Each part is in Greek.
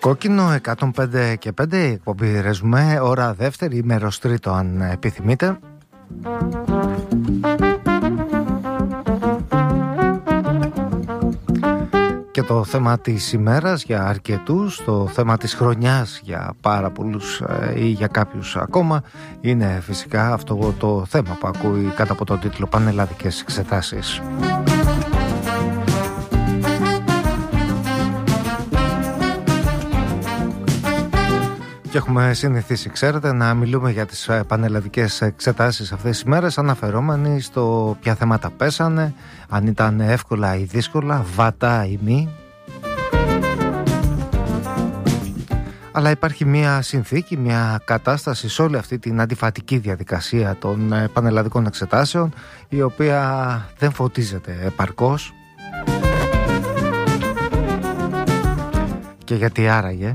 Κόκκινο 105 και 5, εκπομπή Ρεζουμέ, ώρα δεύτερη, μέρος τρίτο αν επιθυμείτε. Και το θέμα της ημέρας για αρκετούς, το θέμα της χρονιάς για πάρα πολλούς ή για κάποιους ακόμα, είναι φυσικά αυτό το θέμα που ακούει κάτω από τον τίτλο Πανελλαδικές εξετάσεις. Και έχουμε συνηθίσει, ξέρετε, να μιλούμε για τις πανελλαδικές εξετάσεις αυτές τις μέρες, αναφερόμενοι στο ποια θέματα πέσανε, αν ήταν εύκολα ή δύσκολα, βατά ή μη. Αλλά υπάρχει μια συνθήκη, μια κατάσταση σε όλη αυτή την αντιφατική διαδικασία των πανελλαδικών εξετάσεων, η οποία δεν φωτίζεται επαρκώς. Και γιατί άραγε?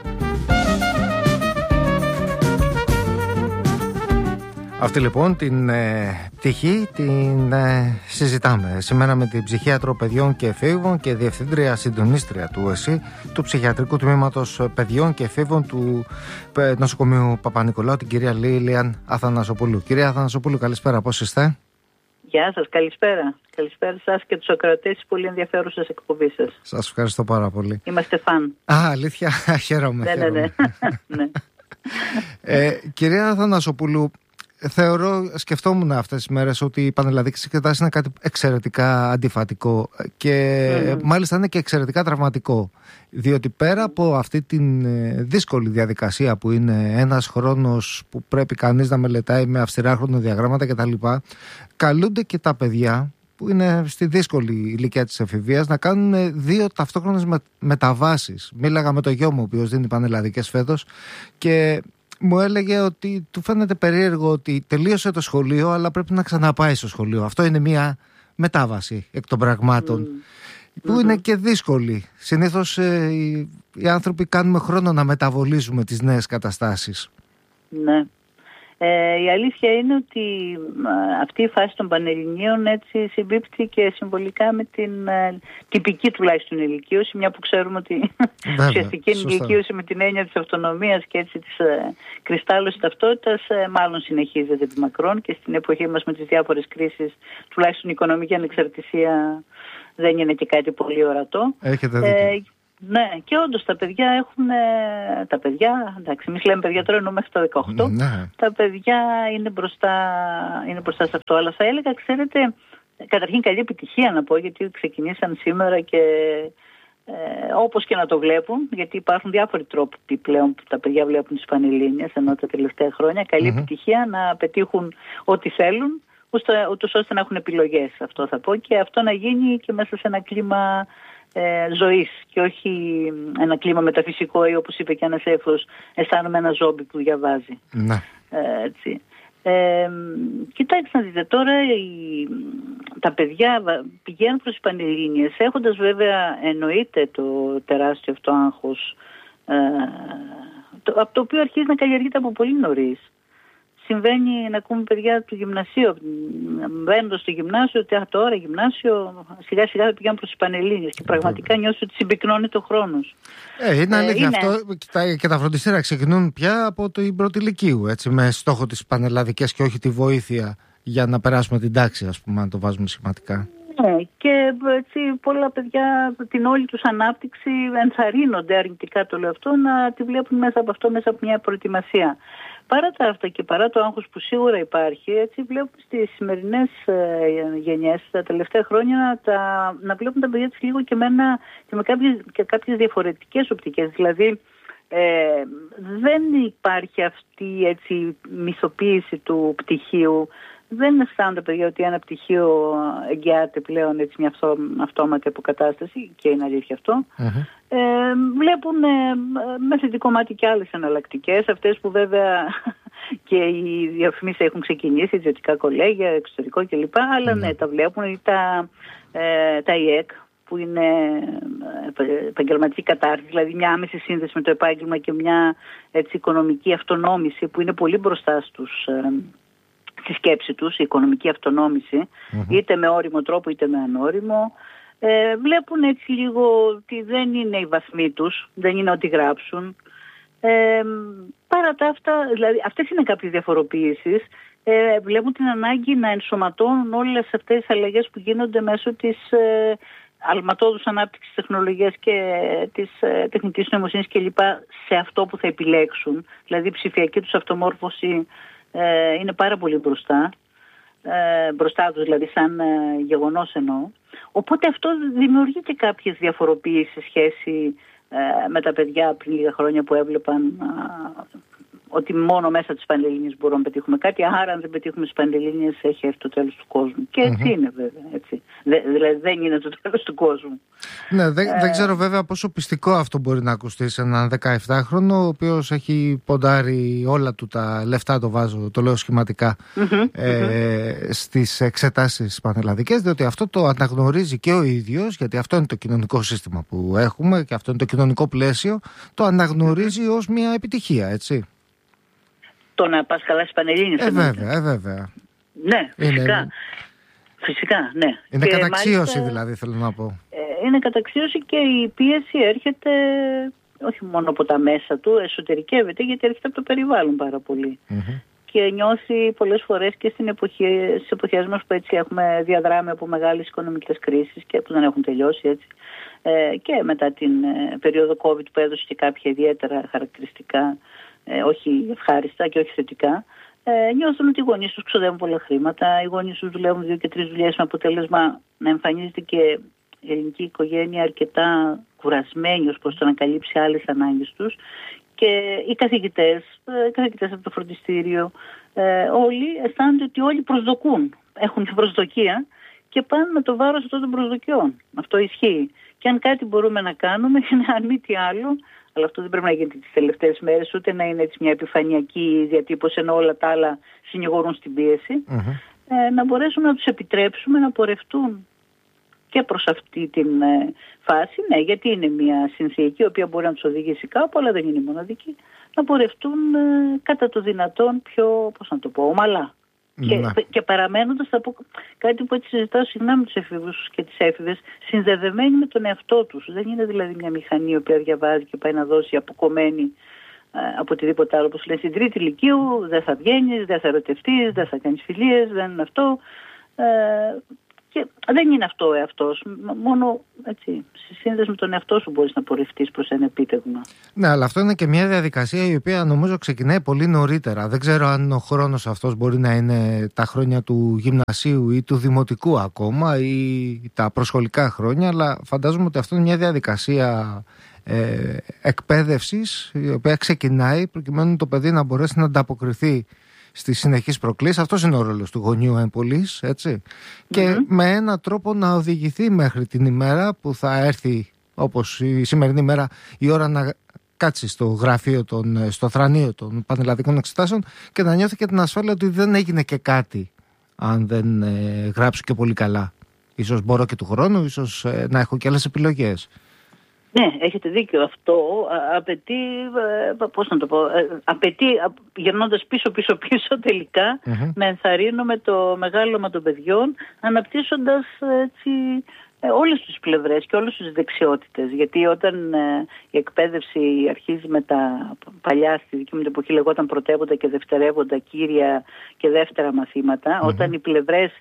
Αυτή λοιπόν την πτυχή την συζητάμε σήμερα με την ψυχίατρο παιδιών και εφήβων και διευθύντρια συντονίστρια του ΕΣΥ, του Ψυχιατρικού Τμήματος Παιδιών και Εφήβων του Νοσοκομείου Παπα-Νικολάου, την κυρία Λίλιαν Αθανασοπούλου. Κυρία Αθανασοπούλου, καλησπέρα, πώς είστε? Γεια σας, καλησπέρα. Καλησπέρα σας και τους ακροατές της πολύ ενδιαφέρουσας εκπομπής σας. Σας ευχαριστώ πάρα πολύ. Είμαστε φαν. Αλήθεια, χαίρομαι. Ναι. Κυρία Αθανασοπούλου, σκεφτόμουν αυτές τις μέρες ότι οι πανελλαδικές εξετάσεις είναι κάτι εξαιρετικά αντιφατικό και μάλιστα είναι και εξαιρετικά τραυματικό, διότι πέρα από αυτή την δύσκολη διαδικασία που είναι ένας χρόνος που πρέπει κανείς να μελετάει με αυστηρά χρονοδιαγράμματα κτλ., καλούνται και τα παιδιά που είναι στη δύσκολη ηλικία της εφηβείας να κάνουν δύο ταυτόχρονες μεταβάσεις. Μίλαγα με το γιο μου, ο οποίος δίνει πανελλαδικές φέτος, και μου έλεγε ότι του φαίνεται περίεργο ότι τελείωσε το σχολείο αλλά πρέπει να ξαναπάει στο σχολείο. Αυτό είναι μια μετάβαση εκ των πραγμάτων που είναι και δύσκολη. Συνήθως οι άνθρωποι κάνουμε χρόνο να μεταβολίζουμε τις νέες καταστάσεις. Ναι. Η αλήθεια είναι ότι αυτή η φάση των Πανελληνίων έτσι συμπίπτει και συμβολικά με την τυπική τουλάχιστον ηλικίωση, μια που ξέρουμε ότι ουσιαστική ηλικίωση με την έννοια της αυτονομίας και έτσι της κρυστάλλωσης ταυτότητας μάλλον συνεχίζεται επί μακρόν, και στην εποχή μας με τις διάφορες κρίσεις, τουλάχιστον η οικονομική ανεξαρτησία δεν είναι και κάτι πολύ ορατό. Έχετε δίκιο. Ναι, και όντως τα παιδιά έχουν. Τα παιδιά, εντάξει, εμείς λέμε παιδιά τώρα, ενώ μέχρι τα 18. Ναι. Τα παιδιά είναι μπροστά σε αυτό. Αλλά θα έλεγα, ξέρετε, καταρχήν καλή επιτυχία να πω, γιατί ξεκινήσαν σήμερα και όπως και να το βλέπουν, γιατί υπάρχουν διάφοροι τρόποι πλέον που τα παιδιά βλέπουν τις Πανελλήνιες, ενώ τα τελευταία χρόνια. Καλή επιτυχία να πετύχουν ό,τι θέλουν, ούτως ώστε να έχουν επιλογές. Αυτό θα πω, και αυτό να γίνει και μέσα σε ένα κλίμα ζωής και όχι ένα κλίμα μεταφυσικό, ή όπως είπε και ένας έφος, αισθάνομαι ένα ζόμπι που διαβάζει. Ναι. Έτσι. Κοιτάξτε να δείτε τώρα, τα παιδιά πηγαίνουν προς τις Πανελλήνιες έχοντας βέβαια εννοείται το τεράστιο αυτό άγχος, από το οποίο αρχίζει να καλλιεργείται από πολύ νωρίς. Συμβαίνει να ακούμε παιδιά του γυμνασίου, μπαίνοντας στο γυμνάσιο, ότι τώρα γυμνάσιο, σιγά σιγά θα πηγαίνουν προς τις Πανελλήνιες, και πραγματικά νιώθω ότι συμπυκνώνει το χρόνος. Είναι αλήθεια αυτό, και τα φροντιστήρια ξεκινούν πια από την πρώτη ηλικίου, έτσι, με στόχο τις πανελλαδικές και όχι τη βοήθεια για να περάσουμε την τάξη, ας πούμε, αν το βάζουμε σχηματικά. Και έτσι πολλά παιδιά την όλη τους ανάπτυξη ενθαρρύνονται, αρνητικά το λέω αυτό, να τη βλέπουν μέσα από αυτό, μέσα από μια προετοιμασία. Παρά τα αυτά και παρά το άγχος που σίγουρα υπάρχει, έτσι βλέπουμε στις σημερινές γενιές τα τελευταία χρόνια να βλέπουν τα παιδιά τους λίγο και με κάποιες διαφορετικές οπτικές. Δηλαδή δεν υπάρχει αυτή έτσι μυθοποίηση του πτυχίου. Δεν αισθάνονται παιδιά ότι ένα πτυχίο εγγυάται πλέον έτσι μια αυτόματη αποκατάσταση, και είναι αλήθεια αυτό. Βλέπουν με θετικό μάτι και άλλες εναλλακτικές, αυτές που βέβαια και οι διαφημίσεις έχουν ξεκινήσει, ιδιωτικά κολέγια, εξωτερικό κλπ. Αλλά ναι, τα βλέπουν, ή τα ΙΕΚ, που είναι επαγγελματική κατάρτιση, δηλαδή μια άμεση σύνδεση με το επάγγελμα και μια έτσι οικονομική αυτονόμηση που είναι πολύ μπροστά στη σκέψη τους, η οικονομική αυτονόμηση, είτε με όριμο τρόπο είτε με ανώριμο. Βλέπουν έτσι λίγο ότι δεν είναι οι βαθμοί τους, δεν είναι ό,τι γράψουν. Παρά τα αυτά, δηλαδή αυτές είναι κάποιες διαφοροποιήσεις. Βλέπουν την ανάγκη να ενσωματώνουν όλες αυτές τις αλλαγές που γίνονται μέσω της αλματώδους ανάπτυξης τεχνολογίας και της τεχνητής νοημοσύνης κλπ. Σε αυτό που θα επιλέξουν. Δηλαδή η ψηφιακή τους αυτομόρφωση είναι πάρα πολύ μπροστά τους, δηλαδή σαν γεγονός εννοώ. Οπότε αυτό δημιουργεί και κάποιες διαφοροποιήσεις σε σχέση με τα παιδιά πριν λίγα χρόνια που έβλεπαν ότι μόνο μέσα στις Πανελλήνιες μπορούμε να πετύχουμε κάτι, άρα αν δεν πετύχουμε στις Πανελλήνιες έχει έρθει το τέλος του κόσμου. Και έτσι είναι βέβαια. Έτσι. Δηλαδή δεν είναι το τέλος του κόσμου. Ναι, δεν ξέρω βέβαια πόσο πιστικό αυτό μπορεί να ακουστεί σε έναν 17χρονο, ο οποίος έχει ποντάρει όλα του τα λεφτά, το λέω σχηματικά, στις εξετάσεις πανελλαδικές, διότι αυτό το αναγνωρίζει και ο ίδιος, γιατί αυτό είναι το κοινωνικό σύστημα που έχουμε και αυτό είναι το κοινωνικό πλαίσιο, το αναγνωρίζει ως μια επιτυχία, έτσι. Το να πας καλά στις Πανελλήνιες. Βέβαια. Ναι, φυσικά, ναι. Είναι και καταξίωση μάλιστα, δηλαδή θέλω να πω. Είναι καταξίωση και η πίεση έρχεται όχι μόνο από τα μέσα του, εσωτερικεύεται γιατί έρχεται από το περιβάλλον πάρα πολύ. Και νιώθει πολλές φορές και στις εποχές μας που έτσι έχουμε διαδράμει από μεγάλες οικονομικές κρίσεις και που δεν έχουν τελειώσει έτσι. Και μετά την περίοδο COVID που έδωσε και κάποια ιδιαίτερα χαρακτηριστικά, όχι ευχάριστα και όχι θετικά, νιώθουν ότι οι γονείς τους ξοδεύουν πολλά χρήματα, οι γονείς τους δουλεύουν 2 και 3 δουλειές με αποτέλεσμα να εμφανίζεται και η ελληνική οικογένεια αρκετά κουρασμένη ως προς το να καλύψει άλλες ανάγκες τους και οι καθηγητές από το φροντιστήριο, όλοι αισθάνονται ότι όλοι προσδοκούν, έχουν την προσδοκία και πάνε με το βάρος αυτών των προσδοκιών. Αυτό ισχύει. Και αν κάτι μπορούμε να κάνουμε είναι αν μη τι άλλο, αλλά αυτό δεν πρέπει να γίνεται τις τελευταίες μέρες, ούτε να είναι έτσι μια επιφανειακή διατύπωση ενώ όλα τα άλλα συνηγορούν στην πίεση, να μπορέσουμε να τους επιτρέψουμε να πορευτούν και προς αυτή την φάση, ναι, γιατί είναι μια συνθήκη η οποία μπορεί να τους οδηγήσει κάπου, αλλά δεν είναι μοναδική, να πορευτούν κατά το δυνατόν πιο, ομαλά. Και παραμένοντας, θα πω κάτι που έτσι συζητάω συχνά με τους εφήβους και τις έφηβες, συνδεδεμένοι με τον εαυτό τους. Δεν είναι δηλαδή μια μηχανή η οποία διαβάζει και πάει να δώσει αποκομμένη από οτιδήποτε άλλο. Όπως λένε στην τρίτη λυκείου, δεν θα βγαίνεις, δεν θα ερωτευτείς, δεν θα κάνεις φιλίες, δεν είναι αυτό. Και δεν είναι αυτό ο εαυτός. Μόνο έτσι, στη σύνδεση με τον εαυτό σου μπορείς να πορευτείς προς ένα επίτευγμα. Ναι, αλλά αυτό είναι και μια διαδικασία η οποία νομίζω ξεκινάει πολύ νωρίτερα. Δεν ξέρω αν ο χρόνος αυτός μπορεί να είναι τα χρόνια του γυμνασίου ή του δημοτικού ακόμα ή τα προσχολικά χρόνια, αλλά φαντάζομαι ότι αυτό είναι μια διαδικασία εκπαίδευσης η οποία ξεκινάει προκειμένου το παιδί να μπορέσει να ανταποκριθεί στις συνεχείς προκλήσεις. Αυτός είναι ο ρόλος του γονιού εμπολής, έτσι. Και με έναν τρόπο να οδηγηθεί μέχρι την ημέρα που θα έρθει, όπως η σημερινή ημέρα, η ώρα να κάτσει στο γραφείο, στο θρανείο των πανελλαδικών εξετάσεων και να νιώθει και την ασφάλεια ότι δεν έγινε και κάτι αν δεν γράψω και πολύ καλά. Ίσως μπορώ και του χρόνου, ίσως να έχω και άλλες επιλογές. Ναι, έχετε δίκιο. Αυτό απαιτεί, απαιτεί γυρνώντας πίσω τελικά να ενθαρρύνουμε το μεγάλωμα των παιδιών, αναπτύσσοντας έτσι όλες τις πλευρές και όλες τις δεξιότητες. Γιατί όταν η εκπαίδευση αρχίζει με τα παλιά, στη δική μου την εποχή λεγόταν πρωτεύοντα και δευτερεύοντα, κύρια και δεύτερα μαθήματα, όταν οι πλευρές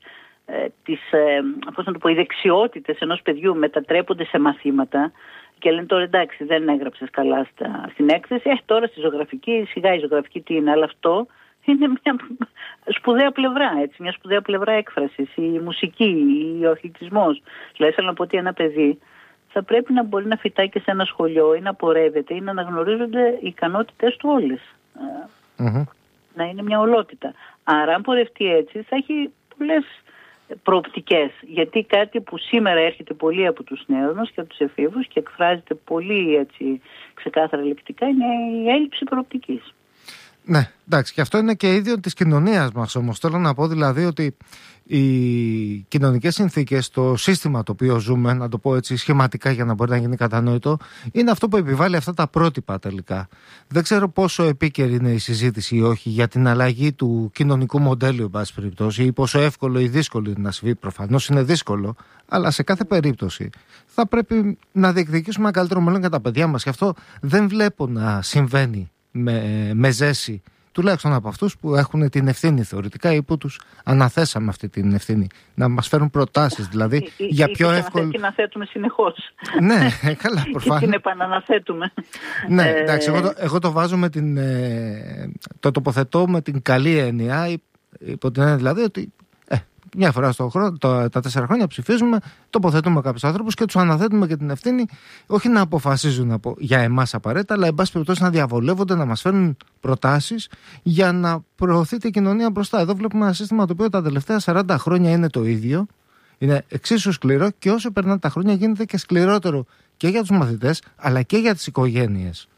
οι δεξιότητες ενός παιδιού μετατρέπονται σε μαθήματα και λένε τώρα εντάξει δεν έγραψες καλά στην έκθεση, τώρα στη ζωγραφική, σιγά η ζωγραφική τι είναι, αλλά αυτό είναι μια σπουδαία πλευρά, έτσι, μια σπουδαία πλευρά έκφρασης, η μουσική, ο αθλητισμός. Δηλαδή θέλω να πω ότι ένα παιδί θα πρέπει να μπορεί να φοιτάει και σε ένα σχολείο ή να πορεύεται ή να αναγνωρίζονται οι ικανότητες του όλες. Να είναι μια ολότητα. Άρα αν πορευτεί έτσι θα έχει πολλές προοπτικές, γιατί κάτι που σήμερα έρχεται πολύ από τους νέους μας και από τους εφήβους και εκφράζεται πολύ έτσι ξεκάθαρα λεκτικά είναι η έλλειψη προοπτικής. Ναι, εντάξει, και αυτό είναι και ίδιο της κοινωνίας μας όμως. Θέλω να πω δηλαδή ότι οι κοινωνικές συνθήκες, το σύστημα το οποίο ζούμε, να το πω έτσι σχηματικά για να μπορεί να γίνει κατανόητο, είναι αυτό που επιβάλλει αυτά τα πρότυπα τελικά. Δεν ξέρω πόσο επίκαιρη είναι η συζήτηση ή όχι για την αλλαγή του κοινωνικού μοντέλου, εν πάση περιπτώσει, ή πόσο εύκολο ή δύσκολο είναι να συμβεί. Προφανώς είναι δύσκολο, αλλά σε κάθε περίπτωση θα πρέπει να διεκδικήσουμε ένα καλύτερο μέλλον για τα παιδιά μας. Και αυτό δεν βλέπω να συμβαίνει με ζέση, τουλάχιστον από αυτούς που έχουν την ευθύνη θεωρητικά ή που τους αναθέσαμε αυτή την ευθύνη. Να μας φέρουν προτάσεις, δηλαδή για πιο εύκολο. Την αναθέτουμε συνεχώς. Ναι, καλά, προφανώς. Και την επαναναθέτουμε. Ναι, εντάξει, εγώ το βάζω με την. Το τοποθετώ με την καλή έννοια, υπό την έννοια δηλαδή ότι μια φορά στον χρόνο, τα 4 χρόνια ψηφίζουμε, τοποθετούμε κάποιους άνθρωπους και τους αναθέτουμε και την ευθύνη, όχι να αποφασίζουν για εμάς απαραίτητα, αλλά εν πάση περιπτώσει να διαβολεύονται, να μας φέρνουν προτάσεις για να προωθείται η κοινωνία μπροστά. Εδώ βλέπουμε ένα σύστημα το οποίο τα τελευταία 40 χρόνια είναι το ίδιο, είναι εξίσου σκληρό και όσο περνάνε τα χρόνια γίνεται και σκληρότερο και για τους μαθητές αλλά και για τις οικογένειες.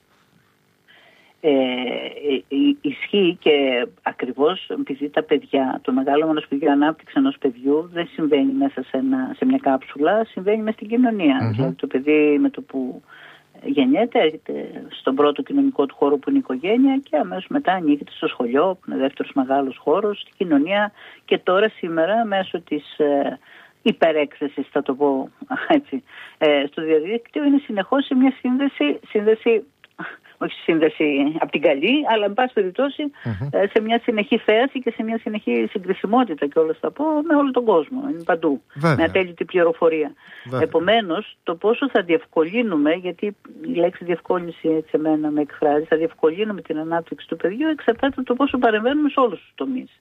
Ισχύει και ακριβώς επειδή τα παιδιά, το μεγάλο μονοσπουργείο ανάπτυξη ενός παιδιού δεν συμβαίνει μέσα σε μια κάψουλα, συμβαίνει μέσα στην κοινωνία. Δηλαδή το παιδί με το που γεννιέται έρχεται στον πρώτο κοινωνικό του χώρο που είναι η οικογένεια και αμέσως μετά ανοίγεται στο σχολείο που είναι δεύτερος μεγάλος χώρος, στην κοινωνία και τώρα σήμερα μέσω της υπερέκθεσης, θα το πω έτσι, στο διαδίκτυο είναι συνεχώς σε μια σύνδεση όχι σύνδεση από την καλή, αλλά εν πάση περιπτώσει σε μια συνεχή θέαση και σε μια συνεχή συγκρισιμότητα και όλα θα πω με όλο τον κόσμο. Είναι παντού. Βέβαια. Με ατέλειωτη πληροφορία. Επομένως, το πόσο θα διευκολύνουμε, γιατί η λέξη διευκόλυνση έτσι εμένα με εκφράζει, θα διευκολύνουμε την ανάπτυξη του παιδιού εξαρτάται από το πόσο παρεμβαίνουμε σε όλους τους τομείς.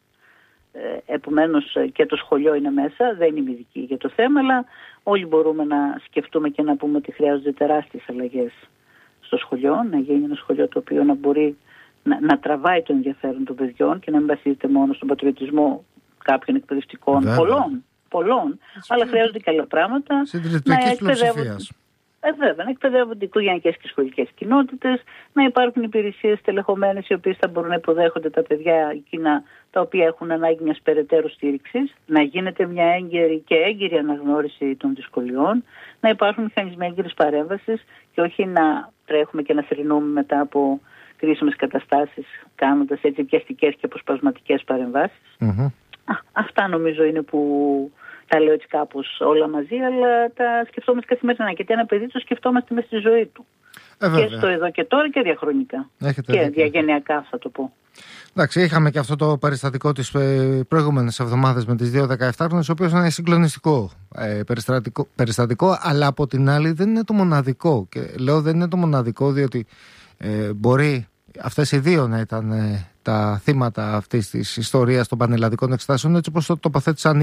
Επομένως και το σχολείο είναι μέσα, δεν είμαι ειδική για το θέμα, αλλά όλοι μπορούμε να σκεφτούμε και να πούμε ότι χρειάζονται τεράστιες αλλαγές στο σχολείο, να γίνει ένα σχολείο το οποίο να μπορεί να τραβάει το ενδιαφέρον των παιδιών και να μην βασίζεται μόνο στον πατριωτισμό κάποιων εκπαιδευτικών, πολλών, αλλά χρειάζονται και άλλα πράγματα. Συντηρητικής πλειοψηφίας. Βέβαια, να εκπαιδεύονται οικογενειακές και σχολικές κοινότητες, να υπάρχουν υπηρεσίες τελεχωμένες οι οποίες θα μπορούν να υποδέχονται τα παιδιά εκείνα τα οποία έχουν ανάγκη μιας περαιτέρω στήριξης, να γίνεται μια έγκαιρη αναγνώριση των δυσκολιών, να υπάρχουν μηχανισμοί έγκαιρης παρέμβασης και όχι να τρέχουμε και να θρηνούμε μετά από κρίσιμες καταστάσεις κάνοντας έτσι πιαστικές και αποσπασματικές παρεμβάσεις. Αυτά νομίζω είναι που τα λέω έτσι κάπως όλα μαζί, αλλά τα σκεφτόμαστε καθημερινά. Γιατί ένα παιδί το σκεφτόμαστε μέσα στη ζωή του. Και στο εδώ και τώρα και διαχρονικά. Και διαγενειακά θα το πω. Εντάξει, είχαμε και αυτό το περιστατικό τις προηγούμενες εβδομάδες με τις 2 17χρονες, ο οποίος είναι συγκλονιστικό περιστατικό, αλλά από την άλλη δεν είναι το μοναδικό. Και λέω δεν είναι το μοναδικό, διότι μπορεί αυτές οι δύο να ήταν τα θύματα αυτής της ιστορίας των πανελλαδικών εξετάσεων, έτσι όπως το τοποθέτησαν